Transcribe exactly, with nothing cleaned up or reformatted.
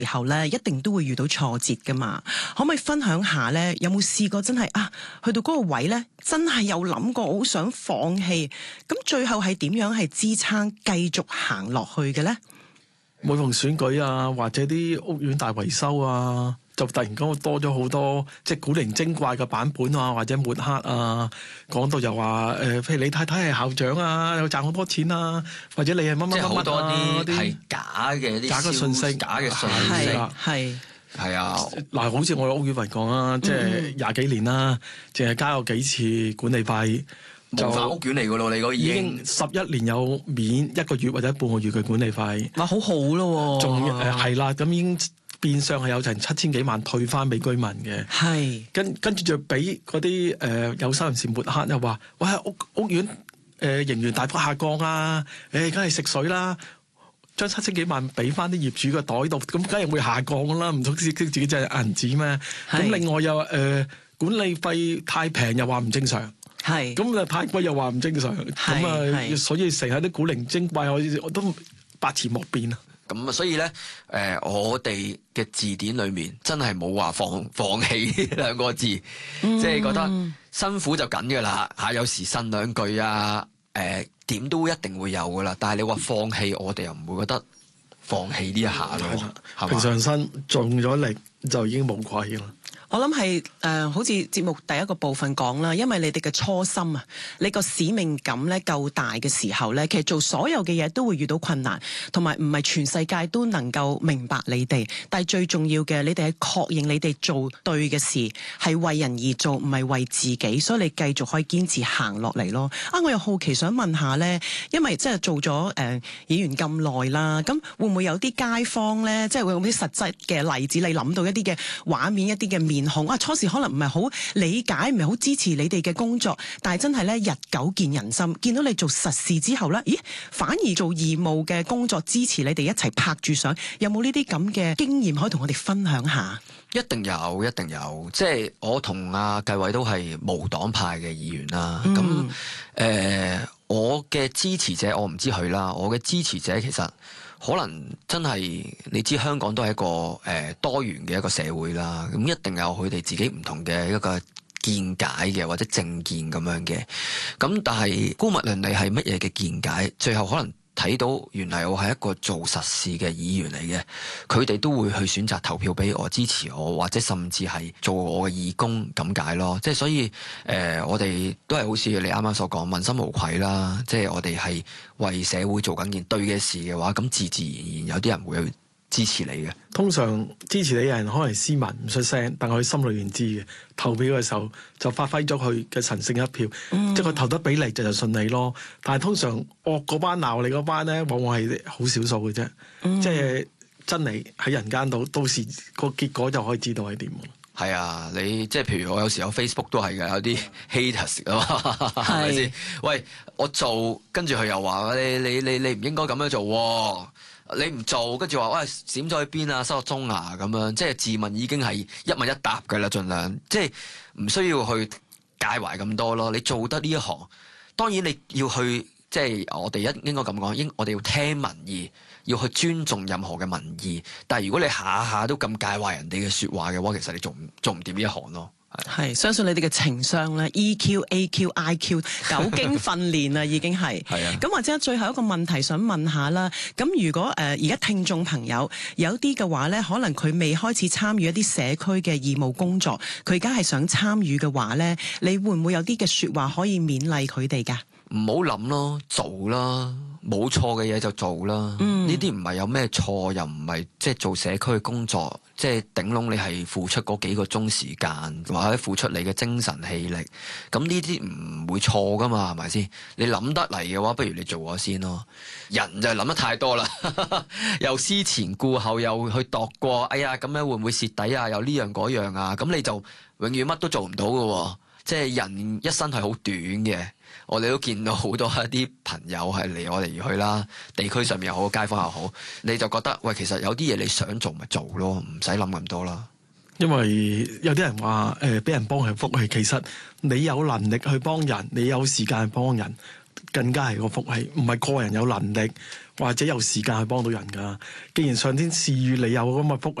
時候咧，一定都會遇到挫折噶嘛。可唔可以分享下咧？有冇試過真係啊，去到嗰個位咧，真係有諗過好想放棄，咁最後係點樣係支撐繼續行落去嘅咧？ 每逢選舉啊，或者啲屋苑大維修啊，就突然間多咗好多即係古靈精怪嘅版本啊，或者抹黑啊，講到又話誒，譬如你太太係校長啊，又賺好多錢啊，或者你係乜乜乜乜啊， 即係好多啲係假嘅啲假嘅信息， 假嘅信息係係啊。 嗱，好似我哋屋苑為講啊，即係廿幾年啦，淨係交過幾次管理費。 模範屋苑嚟噶咯，你嗰已經十一年有免一個月或者半個月嘅管理費， 哇，好好咯， 仲誒係啦，咁已經變相係有成七千幾萬退翻俾居民嘅， 係跟跟住就俾嗰啲誒有心人士抹黑，又話喂屋屋苑誒盈餘大幅下降啊，誒梗係食水啦，將七千幾萬俾翻啲業主個袋度，咁梗係會下降噶啦，唔通自己自己真係銀紙咩？咁另外又誒、呃、管理費太平又話唔正常。係咁啊！太貴又話唔正常，咁啊，所以成日啲古靈精怪，我我都百詞莫辯啊！ 咁啊，所以咧，誒、呃，我哋嘅字典裏面真係冇話放放棄呢兩個字，嗯、即係覺得辛苦就緊噶啦嚇，有時呻兩句啊，誒、呃，點都一定會有噶啦。但係你話放棄，我哋又唔會覺得放棄呢一下咯，係嘛？ 平常心盡咗力就已經冇愧啦。 我諗係誒，好似節目第一個部分講啦，因為你哋嘅初心啊，你個使命感咧夠大嘅時候咧，其實做所有嘅嘢都會遇到困難，同埋唔係全世界都能夠明白你哋。但係最重要嘅，你哋係確認你哋做對嘅事，係為人而做，唔係為自己，所以你繼續可以堅持行落嚟咯。啊，我又好奇想問下咧，因為即係做咗誒、呃、議員咁耐啦，咁會唔會有啲街坊咧，即係會有啲實質嘅例子，你諗到一啲嘅畫面，一啲嘅面紅啊，初時可能唔係好理解，唔係好支持你哋嘅工作，但係真係咧日久見人心，見到你做實事之後咧，咦，反而做義務嘅工作支持你哋一齊拍住上，有冇呢啲咁嘅經驗可以同我哋分享下？ 一定有，一定有，即係我同阿繼偉都係無黨派嘅議員啦。咁誒、嗯呃，我嘅支持者我唔知佢啦，我嘅支持者其實可能真係你知香港都係一個誒、呃、多元嘅一個社會啦。咁一定有佢哋自己唔同嘅一個見解嘅或者政見咁樣嘅。咁但係姑勿論你係乜嘢嘅見解，最後可能睇到原來我係一個做實事嘅議員嚟嘅，佢哋都會去選擇投票俾我，支持我，或者甚至係做我嘅義工咁解咯。即係所以誒、呃，我哋都係好似你啱啱所講，問心無愧啦。即係我哋係為社會做緊件對嘅事嘅話，咁自自然然有啲人會去支持你嘅。 通常支持你嘅人可能係斯文唔出聲，但係佢心裏面知嘅。投票嘅時候就發揮咗佢嘅神聖一票，嗯、即係佢投得俾你就就信你咯。但係通常惡嗰班鬧你嗰班咧，往往係好少數嘅啫。嗯、即係真理喺人間度，到時個結果就可以知道係點。 係啊，你即係譬如我有時候 Facebook 都係嘅，有啲 haters 啊嘛，係咪先？喂，我做跟住佢又話你你你你唔應該咁樣做喎。你唔做，跟住話喂閃咗去邊啊，失咗蹤啊咁樣，即係自問已經係一問一答㗎啦，盡量即係唔需要去介懷咁多咯。你做得呢一行，當然你要去即係我哋一應該咁講，應我哋要聽民意，要去尊重任何嘅民意。但係如果你下下都咁介懷人哋嘅説話嘅話，其實你做唔做唔掂呢一行咯。 係，相信你哋嘅情商咧 ，E Q、A Q、I Q 久經訓練啊，已經係。係啊。咁或者最後一個問題想問下啦。咁如果誒而家聽眾朋友有啲嘅話咧，可能佢未開始參與一啲社區嘅義務工作，佢而家係想參與嘅話咧，你會唔會有啲嘅説話可以勉勵佢哋㗎？ 唔好諗咯，做啦，冇錯嘅嘢就做啦。呢啲唔係有咩錯，又唔係即係做社區嘅工作，即係頂籠你係付出嗰幾個鐘時間，或者付出你嘅精神氣力。咁呢啲唔會錯噶嘛，係咪先？你諗得嚟嘅話，不如你做咗先咯。人就諗得太多啦，又思前顧後，又去度過。哎呀，咁樣會唔會蝕底啊？又呢樣嗰樣啊？咁你就永遠乜都做唔到噶。即係人一生係好短嘅。我哋都見到好多一啲朋友係離我哋而去啦，地區上面又好，街坊又好，你就覺得喂，其實有啲嘢你想做咪做咯，唔使諗咁多啦。 因為有啲人話誒，俾人幫係福氣，其實你有能力去幫人，你有時間去幫人，更加係個福氣。唔係個人有能力或者有時間去幫到人㗎。既然上天賜予你有咁嘅福